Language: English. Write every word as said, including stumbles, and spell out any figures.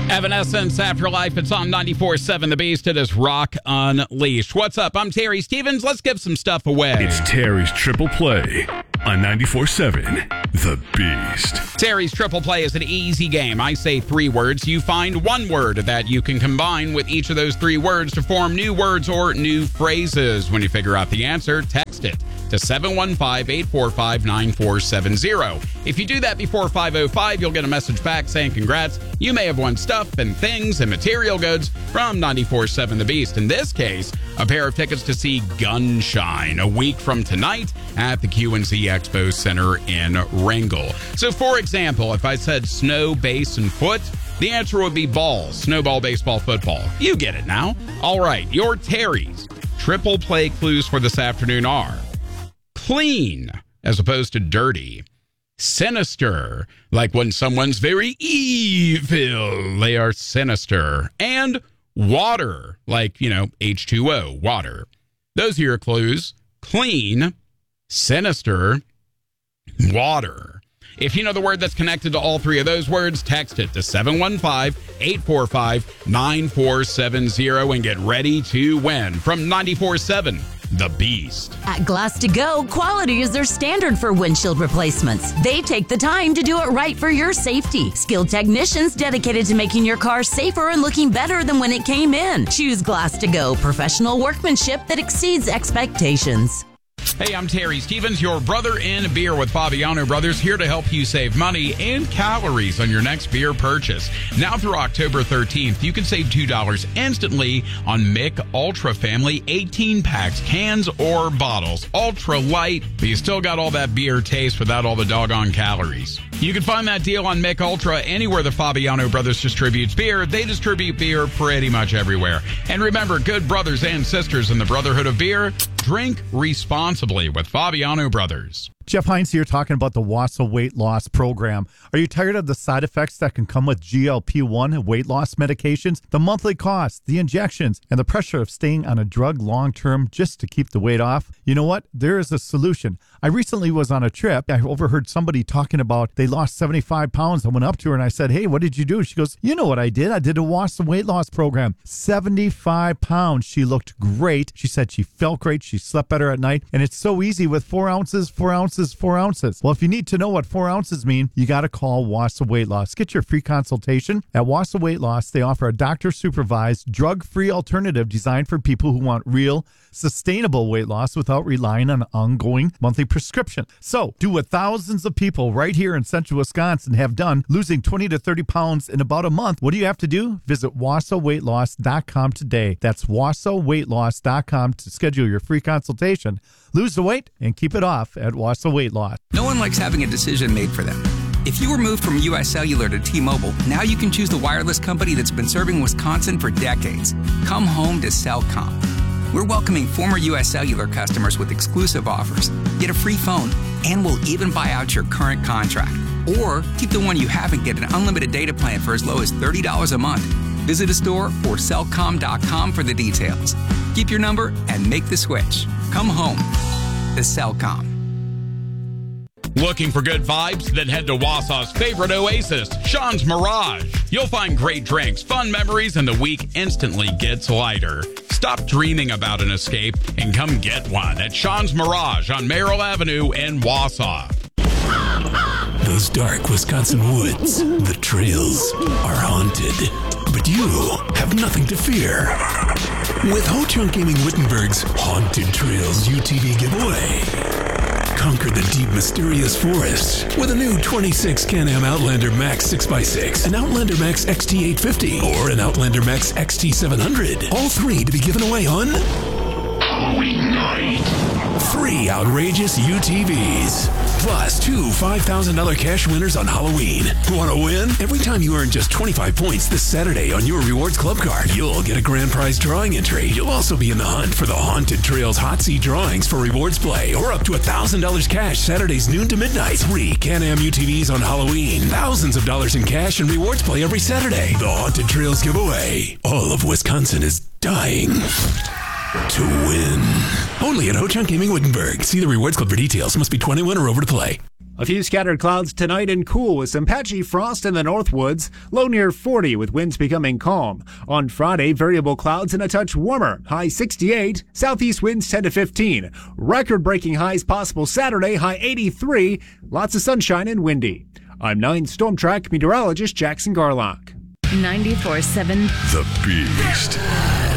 Evanescence, Afterlife. It's on ninety-four point seven The Beast. It is Rock Unleashed. What's up? I'm Terry Stevens. Let's give some stuff away. It's Terry's Triple Play on ninety-four point seven The Beast. Terry's Triple Play is an easy game. I say three words. You find one word that you can combine with each of those three words to form new words or new phrases. When you figure out the answer, text it to seven one five, eight four five, nine four seven zero. If you do that before five oh five, you'll get a message back saying congrats. You may have won stuff and things and material goods from ninety-four point seven The Beast. In this case, a pair of tickets to see Gunshine a week from tonight at the Q and Z Expo Center in Wrangell. So, for example, if I said snow, base, and foot, the answer would be balls, snowball, baseball, football. You get it now. All right, your Terry's Triple Play clues for this afternoon are clean as opposed to dirty. Sinister, like when someone's very evil, they are sinister. And water, like, you know, H two O, water. Those are your clues. Clean, sinister, water. If you know the word that's connected to all three of those words, text it to seven one five, eight four five, nine four seven zero and get ready to win from ninety-four point seven The Beast. At Glass to Go, quality is their standard for windshield replacements. They take the time to do it right for your safety. Skilled technicians dedicated to making your car safer and looking better than when it came in. Choose Glass to Go, professional workmanship that exceeds expectations. Hey, I'm Terry Stevens, your brother in beer with Fabiano Brothers, here to help you save money and calories on your next beer purchase. Now through October thirteenth, you can save two dollars instantly on Mick Ultra Family eighteen packs, cans or bottles. Ultra light, but you still got all that beer taste without all the doggone calories. You can find that deal on Mick Ultra anywhere the Fabiano Brothers distributes beer. They distribute beer pretty much everywhere. And remember, good brothers and sisters in the Brotherhood of Beer, drink responsibly with Fabiano Brothers. Jeff Hines here talking about the Wausau weight loss program. Are you tired of the side effects that can come with G L P one weight loss medications? The monthly costs, the injections, and the pressure of staying on a drug long-term just to keep the weight off? You know what? There is a solution. I recently was on a trip. I overheard somebody talking about they lost seventy-five pounds. I went up to her and I said, hey, what did you do? She goes, you know what I did? I did a Wausau weight loss program. seventy-five pounds. She looked great. She said she felt great. She slept better at night. And it's so easy with four ounces, four ounces, four ounces. Well, if you need to know what four ounces mean, you got to call Wausau Weight Loss. Get your free consultation. At Wausau Weight Loss, they offer a doctor-supervised, drug-free alternative designed for people who want real, sustainable weight loss without relying on an ongoing monthly prescription. So, do what thousands of people right here in central Wisconsin have done, losing twenty to thirty pounds in about a month. What do you have to do? Visit wausau weight loss dot com today. That's wausau weight loss dot com to schedule your free consultation. Lose the weight and keep it off at Wausau Weight Loss. No one likes having a decision made for them. If you were moved from U S Cellular to T-Mobile, now you can choose the wireless company that's been serving Wisconsin for decades. Come home to Cellcom. We're welcoming former U S Cellular customers with exclusive offers. Get a free phone, and we'll even buy out your current contract. Or keep the one you have and get an unlimited data plan for as low as thirty dollars a month. Visit a store or cellcom dot com for the details. Keep your number and make the switch. Come home to Cellcom. Looking for good vibes? Then head to Wausau's favorite oasis, Sean's Mirage. You'll find great drinks, fun memories, and the week instantly gets lighter. Stop dreaming about an escape and come get one at Sean's Mirage on Merrill Avenue in Wausau. Those dark Wisconsin woods, the trails, are haunted. But you have nothing to fear. With Ho-Chunk Gaming Wittenberg's Haunted Trails U T V giveaway. Conquer the deep, mysterious forest with a new twenty-six Can-Am Outlander Max six by six, an Outlander Max X T eight fifty, or an Outlander Max X T seven hundred. All three to be given away on Halloween night. Three outrageous U T Vs. Plus two five thousand dollars cash winners on Halloween. Want to win? Every time you earn just twenty-five points this Saturday on your Rewards Club card, you'll get a grand prize drawing entry. You'll also be in the hunt for the Haunted Trails Hot Seat drawings for Rewards Play, or up to one thousand dollars cash Saturdays noon to midnight. Three Can-Am U T Vs on Halloween. Thousands of dollars in cash and Rewards Play every Saturday. The Haunted Trails giveaway. All of Wisconsin is dying to win. Only at Ho-Chunk Gaming Wittenberg. See the Rewards Club for details. Must be twenty-one or over to play. A few scattered clouds tonight and cool with some patchy frost in the Northwoods. Low near forty with winds becoming calm. On Friday, variable clouds and a touch warmer. High sixty-eight. Southeast winds ten to fifteen. Record-breaking highs possible Saturday. High eighty-three. Lots of sunshine and windy. I'm nine Storm Track meteorologist Jackson Garlock. ninety-four seven The Beast.